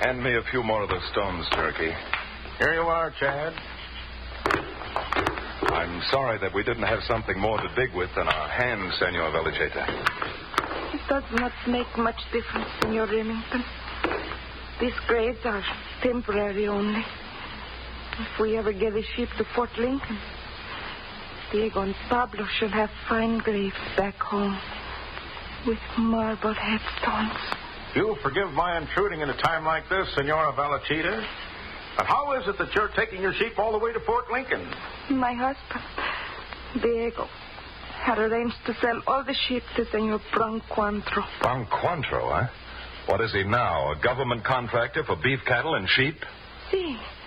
Hand me a few more of those stones, Turkey. Here you are, Chad. I'm sorry that we didn't have something more to dig with than our hands, Senor Velliceta. It does not make much difference, Senor Remington. These graves are temporary only. If we ever get a ship to Fort Lincoln, Diego and Pablo shall have fine graves back home with marble headstones. You'll forgive my intruding in a time like this, Senora Valachita. But how is it that you're taking your sheep all the way to Fort Lincoln? My husband, Diego, had arranged to sell all the sheep to Senor Branquantro. Branquantro, huh? What is he now, a government contractor for beef cattle and sheep? Si.